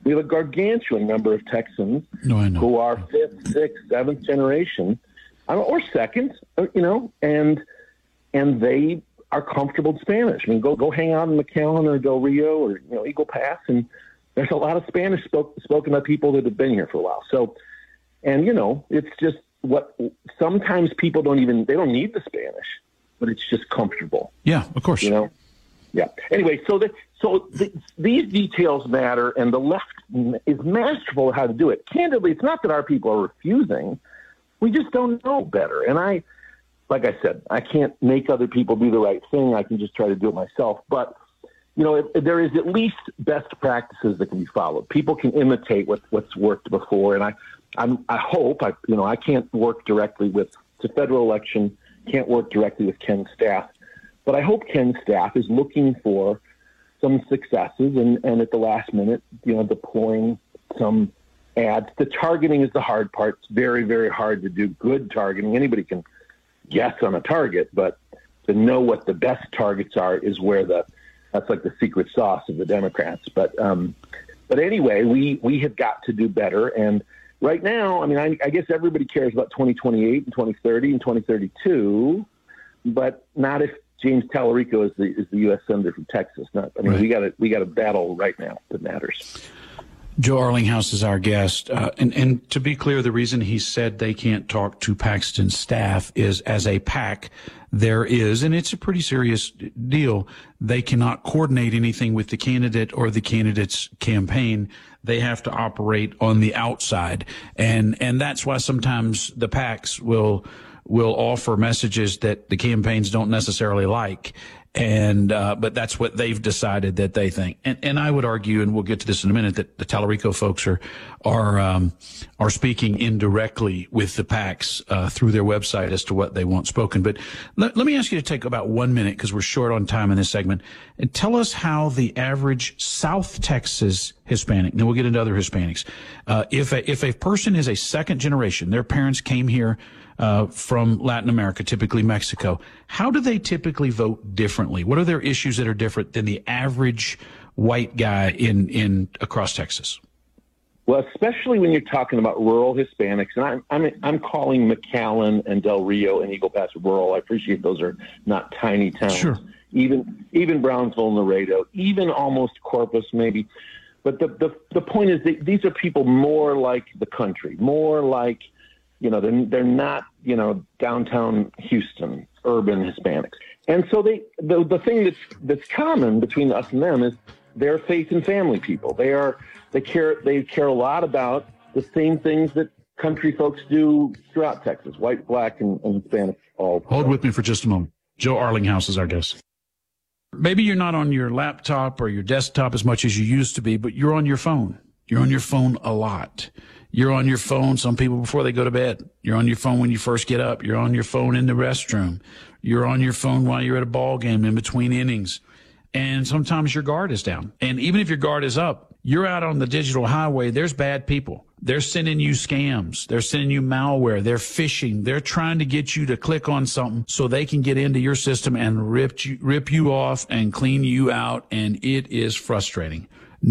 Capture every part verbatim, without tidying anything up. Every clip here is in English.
We have a gargantuan number of Texans no, I know. who are fifth, sixth, seventh generation, or second, you know, and and they are comfortable in Spanish. I mean, go go hang out in McAllen or Del Rio or, you know, Eagle Pass, and there's a lot of Spanish spoke, spoken by people that have been here for a while. So, and, you know, it's just what sometimes people don't even, they don't need the Spanish, but it's just comfortable. Yeah, of course. You know? Yeah. Anyway, so the, so the, these details matter, and the left is masterful at how to do it. Candidly, it's not that our people are refusing. We just don't know better. And I, like I said, I can't make other people do the right thing. I can just try to do it myself. But, you know, it, there is at least best practices that can be followed. People can imitate what, what's worked before. And I, I'm, I hope, I, you know, I can't work directly with the federal election, can't work directly with Ken's staff, but I hope Ken's staff is looking for some successes and, and at the last minute, you know, deploying some ads. The targeting is the hard part. It's very, very hard to do good targeting. Anybody can guess on a target, but to know what the best targets are is where the, that's like the secret sauce of the Democrats. But, um, but anyway, we, we have got to do better. And right now, I mean, I, I guess everybody cares about twenty twenty-eight and twenty thirty and twenty thirty-two, but not if James Tallarico is the, is the U S Senator from Texas. Not, I mean, right. we got a, we got a battle right now that matters. Joe Arlinghouse is our guest. Uh, and, and to be clear, the reason he said they can't talk to Paxton's staff is as a PAC, there is, and it's a pretty serious deal, they cannot coordinate anything with the candidate or the candidate's campaign. They have to operate on the outside. And, and that's why sometimes the PACs will, will offer messages that the campaigns don't necessarily like. And, uh, but that's what they've decided that they think. And, and I would argue, and we'll get to this in a minute, that the Tallarico folks are, are, um, are speaking indirectly with the PACs, uh, through their website as to what they want spoken. But let, let me ask you to take about one minute because we're short on time in this segment and tell us how the average South Texas Hispanic, then we'll get into other Hispanics. Uh, if a, if a person is a second generation, their parents came here Uh, from Latin America, typically Mexico. How do they typically vote differently? What are their issues that are different than the average white guy in, in across Texas? Well, especially when you're talking about rural Hispanics, and I'm I'm, I'm calling McAllen and Del Rio and Eagle Pass rural. I appreciate those are not tiny towns. Sure. Even even Brownsville and Laredo, even almost Corpus maybe. But the the, the point is that these are people more like the country, more like, you know, they're, they're not, you know, downtown Houston, urban Hispanics. And so they, the, the thing that's, that's common between us and them is they're faith and family people. They are, they care, they care a lot about the same things that country folks do throughout Texas, white, black, and, and Hispanic. All. Hold with me for just a moment. Joe Arlinghouse is our guest. Maybe you're not on your laptop or your desktop as much as you used to be, but you're on your phone. You're on your phone a lot. You're on your phone, some people before they go to bed. You're on your phone when you first get up. You're on your phone in the restroom. You're on your phone while you're at a ball game in between innings. And sometimes your guard is down. And even if your guard is up, you're out on the digital highway. There's bad people. They're sending you scams. They're sending you malware. They're phishing. They're trying to get you to click on something so they can get into your system and rip you, rip you off and clean you out. And it is frustrating.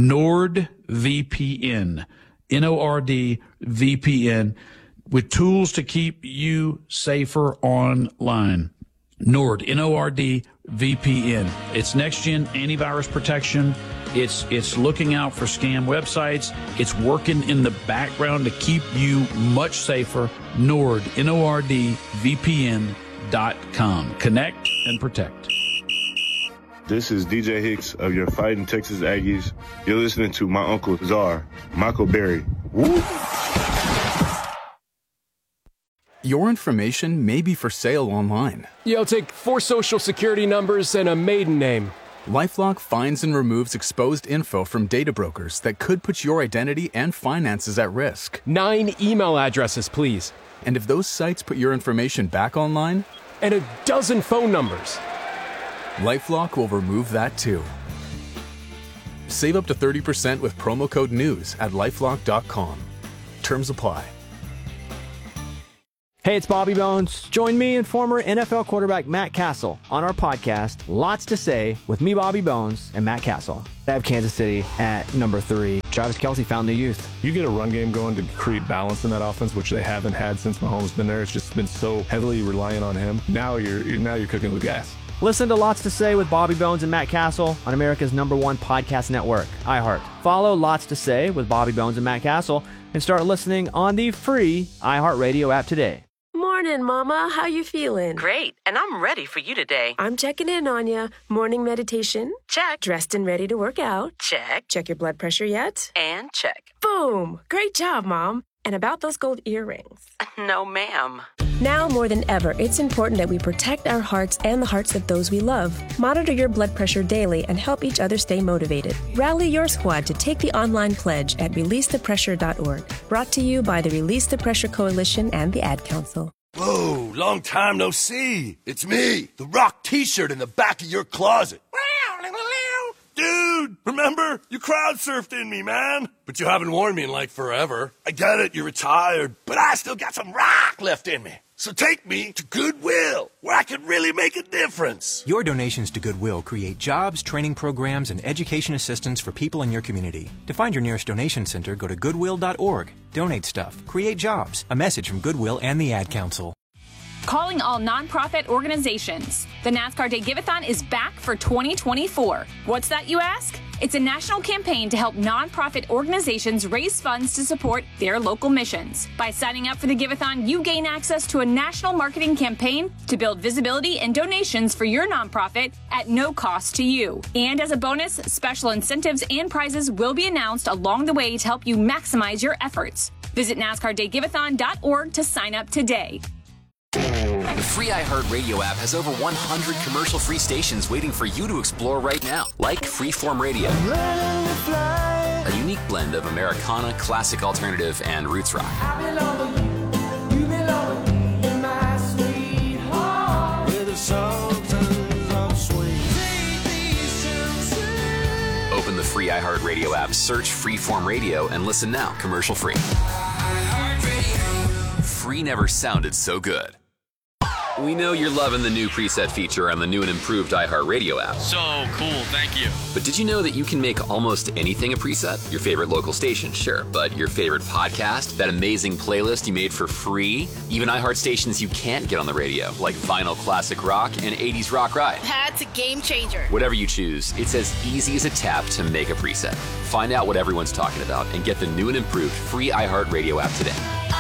NordVPN. N O R D V P N, with tools to keep you safer online. Nord, N O R D V P N. It's next-gen antivirus protection. It's it's looking out for scam websites. It's working in the background to keep you much safer. Nord, N O R D V P N dot com. Connect and protect. This is D J Hicks of your Fighting Texas Aggies. You're listening to my Uncle Czar, Michael Berry. Woo! Your information may be for sale online. Yeah, I'll take four social security numbers and a maiden name. LifeLock finds and removes exposed info from data brokers that could put your identity and finances at risk. Nine email addresses, please. And if those sites put your information back online? And a dozen phone numbers. LifeLock will remove that too. Save up to thirty percent with promo code NEWS at LifeLock dot com. Terms apply. Hey, it's Bobby Bones. Join me and former N F L quarterback Matt Castle on our podcast, Lots to Say, with me, Bobby Bones, and Matt Castle. I have Kansas City at number three. Travis Kelce found new youth. You get a run game going to create balance in that offense, which they haven't had since Mahomes been there. It's just been so heavily reliant on him. Now you're now you're cooking with gas. Listen to Lots to Say with Bobby Bones and Matt Castle on America's number one podcast network, iHeart. Follow Lots to Say with Bobby Bones and Matt Castle and start listening on the free iHeartRadio app today. Morning, Mama. How you feeling? Great, and I'm ready for you today. I'm checking in on you. Morning meditation? Check. Dressed and ready to work out? Check. Check your blood pressure yet? And check. Boom! Great job, Mom. And about those gold earrings? No, ma'am. Now more than ever, it's important that we protect our hearts and the hearts of those we love. Monitor your blood pressure daily and help each other stay motivated. Rally your squad to take the online pledge at release the pressure dot org. Brought to you by the Release the Pressure Coalition and the Ad Council. Whoa, long time no see. It's me, the Rock t-shirt in the back of your closet. Dude, remember? You crowd surfed in me, man. But you haven't worn me in like forever. I get it, you're retired, but I still got some rock left in me. So take me to Goodwill, where I can really make a difference. Your donations to Goodwill create jobs, training programs, and education assistance for people in your community. To find your nearest donation center, go to goodwill dot org. Donate stuff. Create jobs. A message from Goodwill and the Ad Council. Calling all nonprofit organizations. The NASCAR Day Give-A-thon is back for twenty twenty-four. What's that, you ask? It's a national campaign to help nonprofit organizations raise funds to support their local missions. By signing up for the Give-A-thon, you gain access to a national marketing campaign to build visibility and donations for your nonprofit at no cost to you. And as a bonus, special incentives and prizes will be announced along the way to help you maximize your efforts. Visit NASCAR Day Give A thon dot org to sign up today. The free iHeartRadio app has over one hundred commercial-free stations waiting for you to explore right now, like Freeform Radio, a unique blend of Americana, classic alternative, and roots rock. Open the free iHeartRadio app, search Freeform Radio, and listen now, commercial-free. Free never sounded so good. We know you're loving the new preset feature on the new and improved iHeartRadio app. So cool, thank you. But did you know that you can make almost anything a preset? Your favorite local station, sure, but your favorite podcast, that amazing playlist you made for free, even iHeart stations you can't get on the radio, like Vinyl Classic Rock and eighties Rock Ride. That's a game changer. Whatever you choose, it's as easy as a tap to make a preset. Find out what everyone's talking about and get the new and improved free iHeartRadio app today.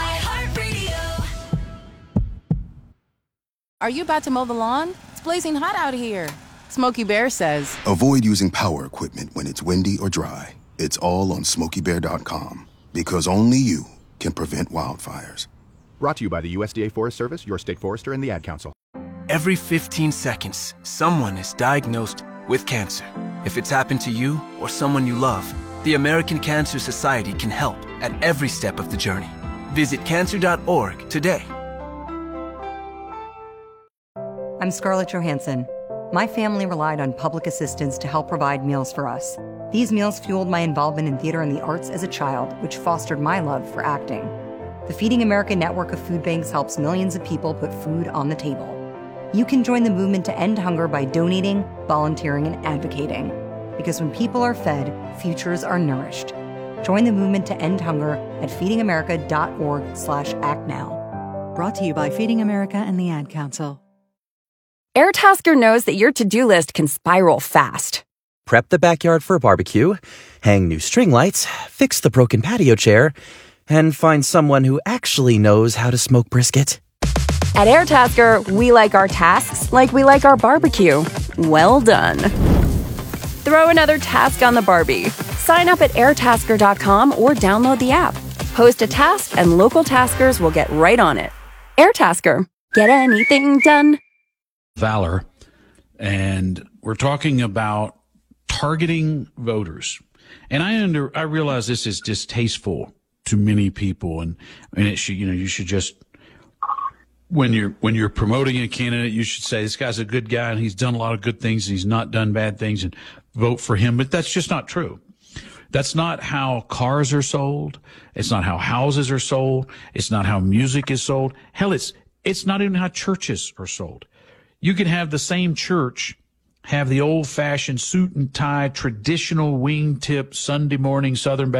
Are you about to mow the lawn? It's blazing hot out here. Smokey Bear says, avoid using power equipment when it's windy or dry. It's all on smokey bear dot com, because only you can prevent wildfires. Brought to you by the U S D A Forest Service, your state forester, and the Ad Council. Every fifteen seconds, someone is diagnosed with cancer. If it's happened to you or someone you love, the American Cancer Society can help at every step of the journey. Visit cancer dot org today. I'm Scarlett Johansson. My family relied on public assistance to help provide meals for us. These meals fueled my involvement in theater and the arts as a child, which fostered my love for acting. The Feeding America network of food banks helps millions of people put food on the table. You can join the movement to end hunger by donating, volunteering, and advocating. Because when people are fed, futures are nourished. Join the movement to end hunger at feeding america dot org slash act now. Brought to you by Feeding America and the Ad Council. Airtasker knows that your to-do list can spiral fast. Prep the backyard for a barbecue, hang new string lights, fix the broken patio chair, and find someone who actually knows how to smoke brisket. At Airtasker, we like our tasks like we like our barbecue. Well done. Throw another task on the Barbie. Sign up at airtasker dot com or download the app. Post a task and local taskers will get right on it. Airtasker. Get anything done. Valor, and we're talking about targeting voters. And I under I realize this is distasteful to many people, and and it should you know you should just when you're when you're promoting a candidate, you should say this guy's a good guy and he's done a lot of good things, and he's not done bad things, and vote for him. But that's just not true. That's not how cars are sold. It's not how houses are sold. It's not how music is sold. Hell, it's it's not even how churches are sold. You can have the same church have the old-fashioned suit and tie, traditional wingtip Sunday morning Southern Baptist